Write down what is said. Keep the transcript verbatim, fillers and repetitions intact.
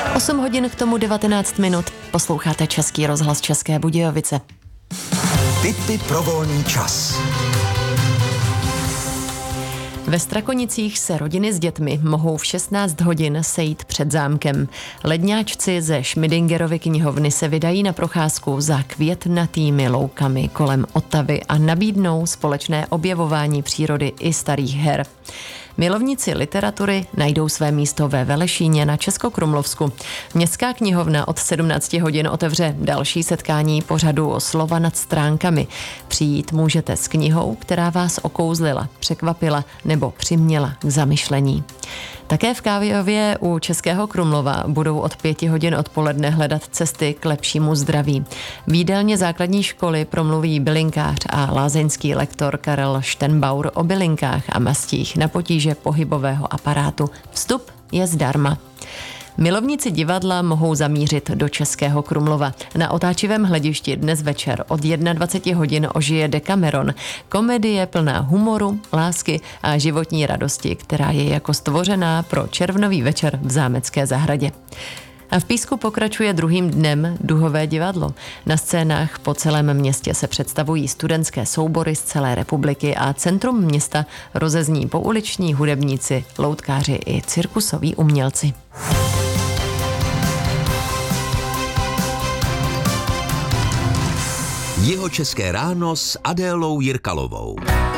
osm hodin k tomu devatenáct minut. Posloucháte Český rozhlas České Budějovice. Tipy pro volný čas. Ve Strakonicích se rodiny s dětmi mohou v šestnáct hodin sejít před zámkem. Ledňáčci ze Šmidingerovy knihovny se vydají na procházku za květnatými loukami kolem Otavy a nabídnou společné objevování přírody i starých her. Milovníci literatury najdou své místo ve Velešíně na Českokrumlovsku. Městská knihovna od sedmnácti hodin otevře další setkání pořadu Slova nad stránkami. Přijít můžete s knihou, která vás okouzlila, překvapila nebo přiměla k zamyšlení. Také v Káviově u Českého Krumlova budou od pěti hodin odpoledne hledat cesty k lepšímu zdraví. V jídelně základní školy promluví bylinkář a lázeňský lektor Karel Štenbaur o bylinkách a mastích na potíže pohybového aparátu. Vstup je zdarma. Milovníci divadla mohou zamířit do Českého Krumlova. Na otáčivém hledišti dnes večer od dvacet jedna hodin ožije Decameron. Komedie plná humoru, lásky a životní radosti, která je jako stvořená pro červnový večer v Zámecké zahradě. A v Písku pokračuje druhým dnem Duhové divadlo. Na scénách po celém městě se představují studentské soubory z celé republiky a centrum města rozezní pouliční hudebníci, loutkáři i cirkusoví umělci. Jihočeské ráno s Adélou Jirkalovou.